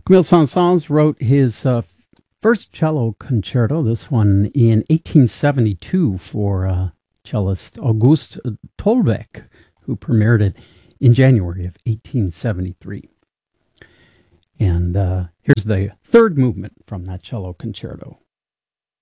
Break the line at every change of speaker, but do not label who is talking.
Camille Saint-Saëns wrote his first cello concerto, this one in 1872, for cellist August Tolbeck, who premiered it in January of 1873. And here's the third movement from that cello concerto.